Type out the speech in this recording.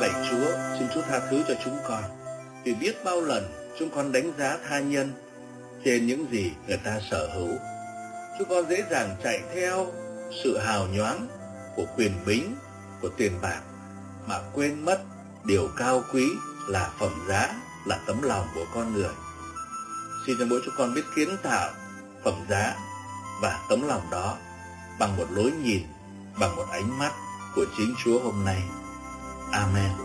Lạy Chúa, xin Chúa tha thứ cho chúng con, vì biết bao lần chúng con đánh giá tha nhân trên những gì người ta sở hữu. Chúng con dễ dàng chạy theo sự hào nhoáng của quyền bính, của tiền bạc, mà quên mất điều cao quý là phẩm giá, là tấm lòng của con người. Xin cho mỗi chúng con biết kiến tạo phẩm giá và tấm lòng đó bằng một lối nhìn, bằng một ánh mắt của chính Chúa hôm nay. Amen.